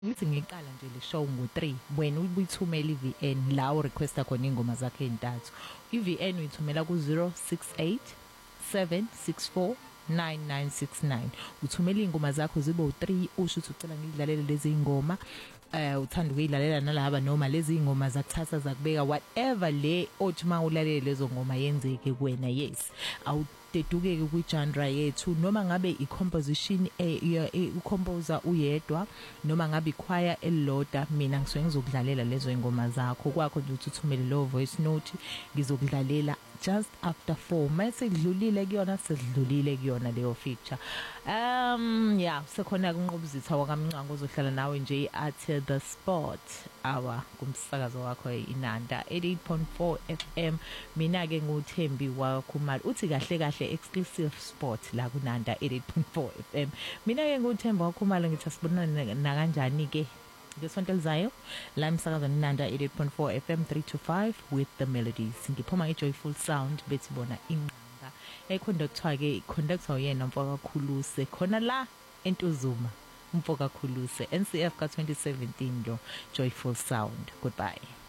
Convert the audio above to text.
ngithi ngiqala nje le show ngo3 wena uyithumela iVN la u requesta khona ingoma zakhe ezintathu. iVN uyithumela ku 068 764 9969. Uthumela ingoma zakho zibe u3 usho ukuthi ucela ngidlalele lezi ingoma. Uthanda ukuyilalela nalaba noma lezi ingoma zakuthatha zakubeka whatever le othi mawulalele lezo ngoma yenzeke kuwena. Yes, awudedukeke kwi-genre yethu noma ngabe i-composition u-composer uyedwa noma ngabe ichoir elilodwa. Mina ngisuke ngizokudlalela lezo ingoma zakho kwakho nje uthumele lo voice note ngizokudlalela just after 4 mase kudlulile kuyona sedlulile kuyona leyo feature. Yeah, sekhona kunqobuzitha wakamncango ozohlala nawe nje at the spot hour kumsakazo wakho iNanda 88.4 FM. Mina ke nguThembi waKhumalo uthi kahle kahle exclusive spot la kuNanda 88.4 FM. Mina ke nguThembi waKhumalo ngithi asibonana na kanjani ke ngesonto lizayo la emsakazweni Nanda 88.4 FM 3 to 5 with the melodies. Ngiphuma iJoyful Sound bethi bona inqanga econductor ke conductor yena Mfoka Khuluse khona la eNtuzuma. Mfoka Khuluse NCF ka 2017 lo Joyful Sound. Goodbye.